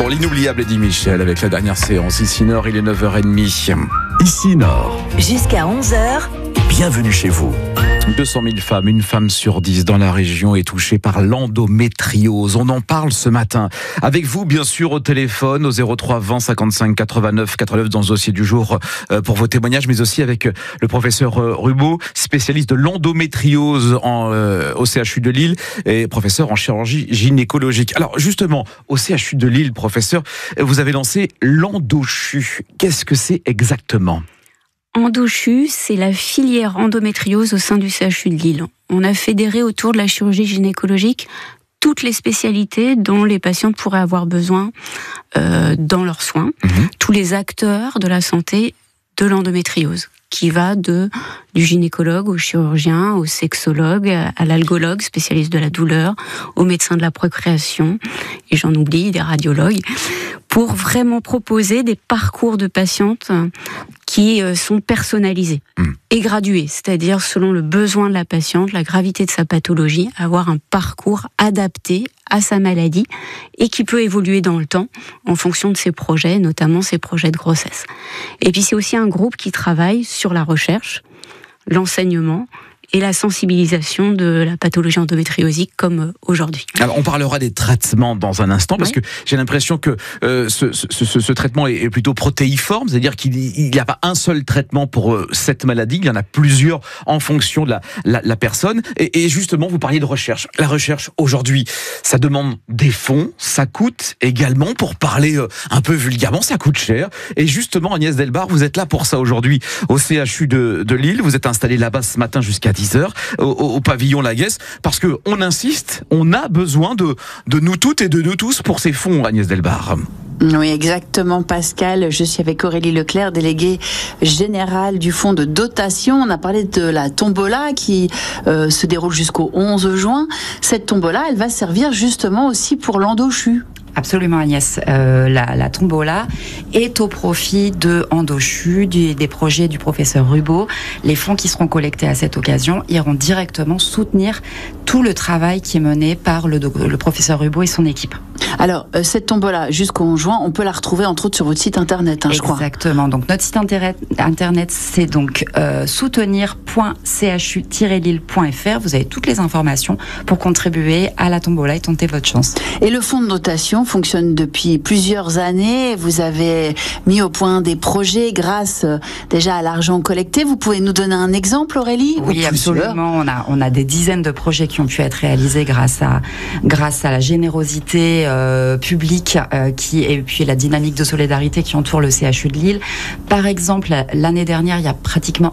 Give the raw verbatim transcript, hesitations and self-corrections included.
pour l'inoubliable Eddie Michel avec la dernière séance. Ici Nord, il est neuf heures trente. Ici Nord. Jusqu'à onze heures. Bienvenue chez vous. deux cent mille femmes, une femme sur dix dans la région est touchée par l'endométriose. On en parle ce matin. Avec vous, bien sûr, au téléphone, au zéro trois vingt cinquante-cinq quatre-vingt-neuf quatre-vingt-neuf dans ce dossier du jour euh, pour vos témoignages, mais aussi avec le professeur euh, Rubaud, spécialiste de l'endométriose en, euh, au C H U de Lille et professeur en chirurgie gynécologique. Alors justement, au C H U de Lille, professeur, vous avez lancé l'EndoCHU. Qu'est-ce que c'est exactement ? EndoCHU, c'est la filière endométriose au sein du C H U de Lille. On a fédéré autour de la chirurgie gynécologique toutes les spécialités dont les patientes pourraient avoir besoin euh, dans leurs soins, mmh. tous les acteurs de la santé de l'endométriose, qui va de du gynécologue au chirurgien, au sexologue, à l'algologue, spécialiste de la douleur, au médecin de la procréation, et j'en oublie, des radiologues, pour vraiment proposer des parcours de patientes qui sont personnalisés mmh. et gradués, c'est-à-dire selon le besoin de la patiente, la gravité de sa pathologie, avoir un parcours adapté à sa maladie et qui peut évoluer dans le temps en fonction de ses projets, notamment ses projets de grossesse. Et puis c'est aussi un groupe qui travaille sur la recherche, l'enseignement et la sensibilisation de la pathologie endométriosique comme aujourd'hui. Alors on parlera des traitements dans un instant parce oui. que j'ai l'impression que euh, ce, ce, ce, ce traitement est plutôt protéiforme, c'est-à-dire qu'il n'y a pas un seul traitement pour euh, cette maladie, il y en a plusieurs en fonction de la, la, la personne. Et, et justement, vous parliez de recherche. La recherche aujourd'hui, ça demande des fonds, ça coûte également, pour parler euh, un peu vulgairement, ça coûte cher. Et justement, Agnès Delbar, vous êtes là pour ça aujourd'hui au C H U de, de Lille. Vous êtes installée là-bas ce matin jusqu'à dix heures au, au pavillon Laguesse, parce que on insiste, on a besoin de, de nous toutes et de nous tous pour ces fonds, Agnès Delbar. Oui, exactement, Pascal. Je suis avec Aurélie Leclerc, déléguée générale du fonds de dotation. On a parlé de la tombola qui euh, se déroule jusqu'au onze juin. Cette tombola, elle va servir justement aussi pour l'EndoCHU. Absolument, Agnès. Euh, la, la tombola est au profit de EndoCHU, du, des projets du professeur Rubaud. Les fonds qui seront collectés à cette occasion iront directement soutenir tout le travail qui est mené par le, le professeur Rubaud et son équipe. Alors, euh, cette tombola, jusqu'au onze juin, on peut la retrouver entre autres sur votre site internet, hein, je crois. Exactement. Donc, notre site internet, internet c'est donc euh, soutenir point c h u tiret lille point f r. Vous avez toutes les informations pour contribuer à la tombola et tenter votre chance. Et le fonds de dotation fonctionne depuis plusieurs années. Vous avez mis au point des projets grâce euh, déjà à l'argent collecté. Vous pouvez nous donner un exemple, Aurélie ? Oui, absolument. On a, on a des dizaines de projets qui ont pu être réalisés grâce à, grâce à la générosité euh, publique euh, qui, et puis la dynamique de solidarité qui entoure le C H U de Lille. Par exemple, l'année dernière, il y a pratiquement